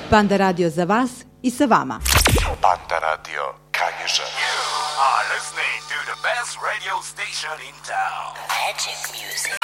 Panda Radio za vas i sa vama. Panda Radio Kanjiža. You are listening to the best radio station in town. Magic music.